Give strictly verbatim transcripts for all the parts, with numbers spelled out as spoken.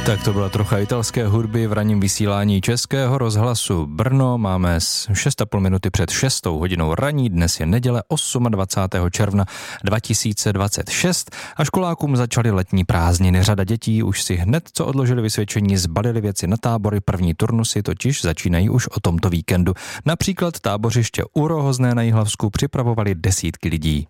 Tak to byla trocha italské hudby v ranním vysílání Českého rozhlasu Brno. Máme šest a půl minuty před šestou hodinou raní. Dnes je neděle dvacátého osmého června dva tisíce dvacet šest a školákům začaly letní prázdniny. Řada dětí už si hned, co odložili vysvědčení, zbalili věci na tábory. První turnusy totiž začínají už o tomto víkendu. Například tábořiště u Rohozné na Jihlavsku připravovali desítky lidí.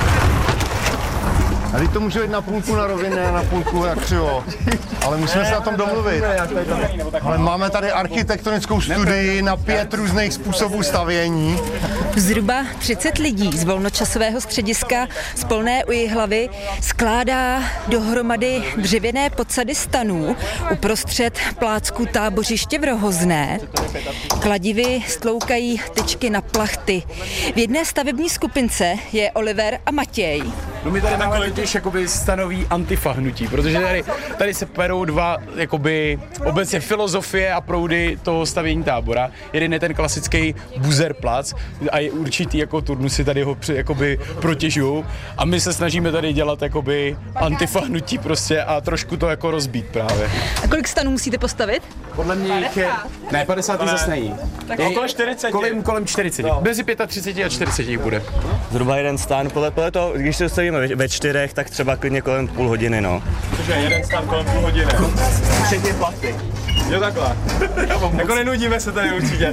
A teď to může být na půlku na rovině, na půlku jak křivo, ale musíme se na tom domluvit. Ale máme tady architektonickou studii na pět různých způsobů stavění. Zhruba třicet lidí z volnočasového střediska z Polné u Jihlavy skládá dohromady dřevěné podsady stanů uprostřed plácku tábořiště v Rohozné. Kladivy stloukají tyčky na plachty. V jedné stavební skupince je Oliver a Matěj. No my tady máme totiž jakoby stanoví antifa hnutí, protože tady, tady se perou dva jakoby obecně filozofie a proudy toho stavění tábora. Jeden je ten klasický buzerplac a je určitý jako turnusy tady ho při, jakoby protěžují a my se snažíme tady dělat jakoby antifa hnutí prostě a trošku to jako rozbít právě. A kolik stanů musíte postavit? Podle mě jich je... Ne, padesát zase nejí. Okolo čtyřicet. Kolem, kolem čtyřicet. No. Mezi třicet pět a čtyřicet jich bude. Zhruba jeden stán, podle, podle toho, když se stavíme ve, ve čtyřech, tak třeba klidně kolem půl hodiny, no. Cože, jeden stán kolem půl hodiny? Včetně plachty. Jo, takhle. Jako nenudíme se tady určitě.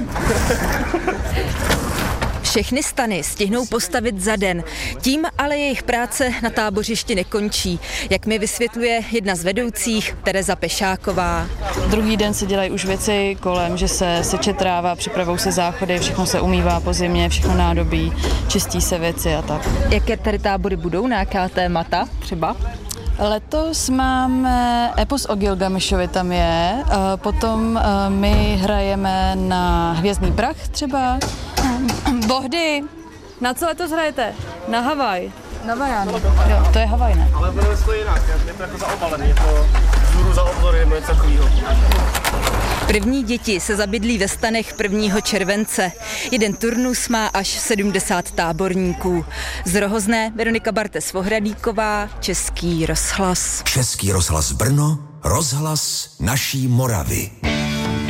Všechny stany stihnou postavit za den. Tím ale jejich práce na tábořišti nekončí, jak mi vysvětluje jedna z vedoucích, Tereza Pešáková. Druhý den se dělají už věci kolem, že se seče tráva, připravují se záchody, všechno se umývá po zimě, všechno nádobí, čistí se věci a tak. Jaké tady tábory budou, na jaká témata třeba? Letos máme epos o Gilgamešovi, tam je, potom my hrajeme na Hvězdný prach třeba. Bohdy, na co letos hrajete? Na Havaj. Na Vajány. Jo, to je Havaj, ne? Ale bude to jinak, je to jako zaobalený, je to vzhůru za obzory nebo něco takového. První děti se zabydlí ve stanech prvního července. Jeden turnus má až sedmdesát táborníků. Z Rohozné Veronika Bartes-Vohradíková, Český rozhlas. Český rozhlas Brno, rozhlas naší Moravy.